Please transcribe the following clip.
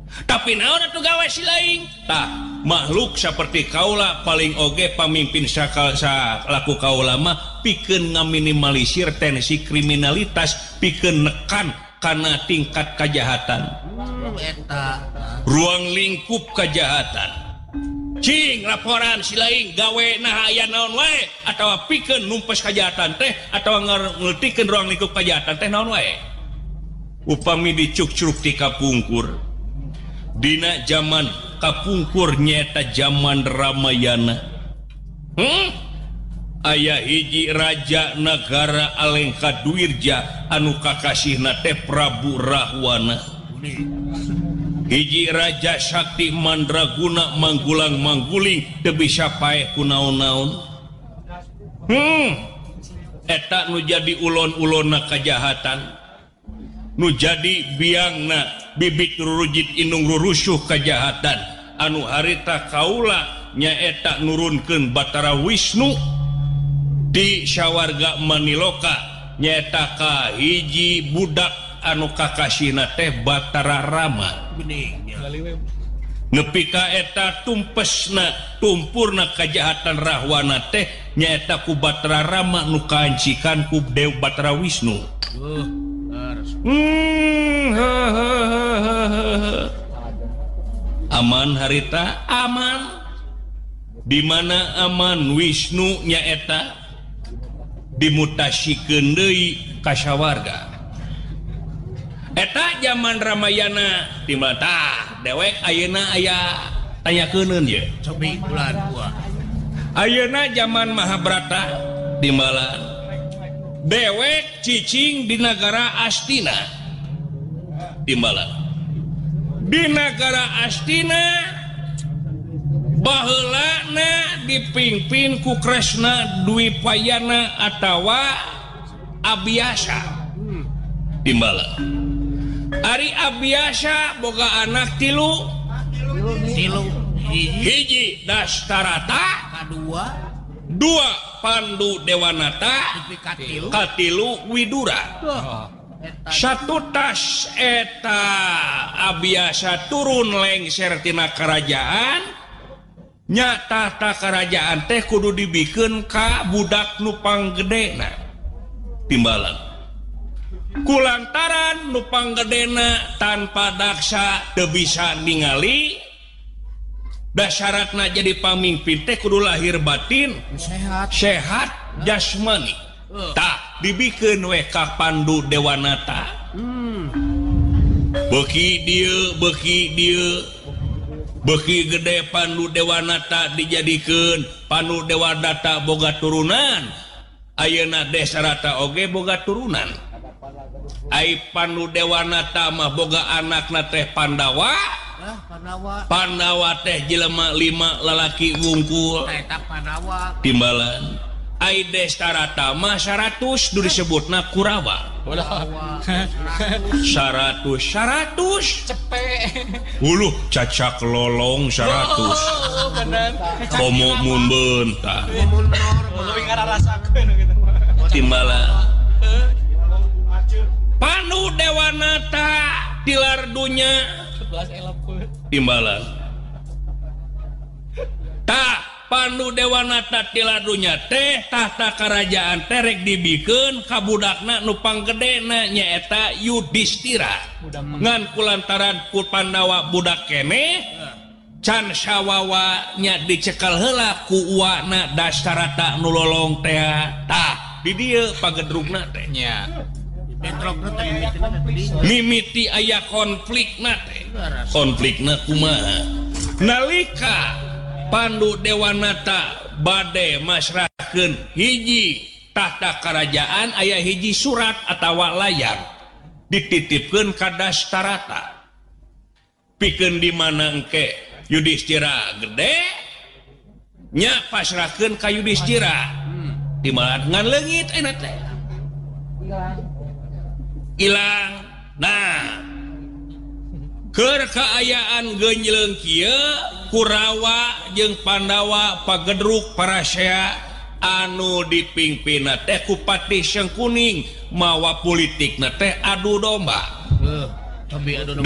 tapi naon atuh gawe si lain tah makhluk seperti kaula paling oge pamimpin laku kaula mah pikeun ngaminimalisir tensi kriminalitas pikeun nekan karena tingkat kejahatan ruang lingkup kejahatan cing laporan si lain gawe nah aya naon wae atawa pikeun numpes kejahatan teh atawa ngeultikeun ruang lingkup kejahatan teh naon wae upami dicuk-cuk ti kapungkur dina zaman kapungkur nyata zaman Ramayana aya hiji raja negara Alengka Duirja anu kakasihna teh Prabu Rahwana hiji raja sakti mandraguna manggulang mangguling teu bisa paeh ku naon-naon eta nu jadi ulon-ulonna kejahatan nu jadi biangna bibit rurujit inung rurusuh kejahatan anu harita kaula nyaeta nurunkeun Batara Wisnu di Syawarga Maniloka nyaeta ka hiji budak anu kakasihna teh Batara Rama nepi ka eta tumpurna kejahatan Rahwana teh nyaeta ku Batara Rama nu kancikan ku Dewa Batara Wisnu aman harita aman di mana aman Wisnu nyaeta dimutasikeun deui ka Syawarga eta zaman Ramayana di mana dewek ayeuna aya tanyakeun ye cobi bulan gua ayeuna zaman Mahabharata di mana dewek cicing di negara Astina di mana di negara Astina baheulana dipimpin ku Kresna Dwipayana atawa Abiyasa di mana Ari Abiyasa boga anak tilu hiji Dastarata dua Pandu Dewanata katilu Widura satu tas eta Abiyasa turun lengser tina kerajaan nyata kerajaan teh kudu dibikeun ka budak nu panggedena timbalan kulantaran nu panggedena tanpa daksa teu bisa ningali dasyaratna jadi pamimpin teh kudu lahir batin sehat jasmani tak dibikeun we ka Pandu Dewanata beuki gede Pandu Dewanata dijadikeun Pandu Dewanata boga turunan ayeuna Dasarata oge boga turunan ai Pandu Dewanata mah boga anakna teh Pandawa teh jelema 5 lalaki wungkul timbalan ai Dastarata mah 100 nu disebutna Kurawa 100 cepe uluh cacak lolong 100 komo mun beunta timbalan Pandu Dewanata tilar dunya timbalan tak Pandu Dewanata tilar dunya teh tahta kerajaan terek dibikeun ka budakna nu panggedena nyaeta Yudhistira ngan kulantaran ku Pandawa budak keneh can sawawa nya dicekal heula ku uwana Dastarata nu lolong teh tah di dieu pagedrugna teh nya mimiti aya konflikna teh konflikna kumaha nalika Pandu Dewanata bade masrahkeun hiji tahta kerajaan aya hiji surat atawa layar dititipkeun ka Dastarata pikeun di mana engke Yudhistira gede nya pasrahkeun ka Yudhistira di mana ngan leungit enak teh ilang nah keur kaayaan genjleung kieu Kurawa jeung Pandawa pagedruk parasea anu dipingpinna teh ku Patih Sengkuning mawa politikna teh adu domba